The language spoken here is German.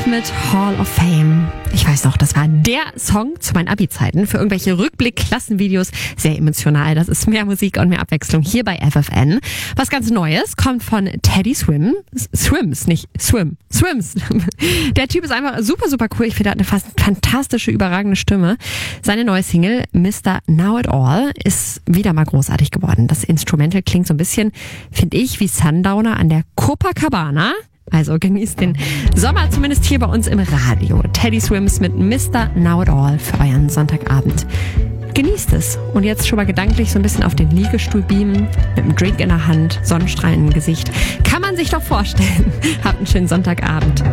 mit Hall of Fame. Ich weiß noch, das war der Song zu meinen Abi-Zeiten für irgendwelche Rückblick-Klassenvideos. Sehr emotional. Das ist mehr Musik und mehr Abwechslung hier bei FFN. Was ganz Neues kommt von Teddy Swims. Der Typ ist einfach super, super cool. Ich finde, er hat eine fast fantastische, überragende Stimme. Seine neue Single, Mr. Know It All, ist wieder mal großartig geworden. Das Instrumental klingt so ein bisschen, finde ich, wie Sundowner an der Copacabana. Also genießt den Sommer zumindest hier bei uns im Radio. Teddy Swims mit Mr. Know It All für euren Sonntagabend. Genießt es. Und jetzt schon mal gedanklich so ein bisschen auf den Liegestuhl beamen, mit einem Drink in der Hand, Sonnenstrahlen im Gesicht. Kann man sich doch vorstellen. Habt einen schönen Sonntagabend.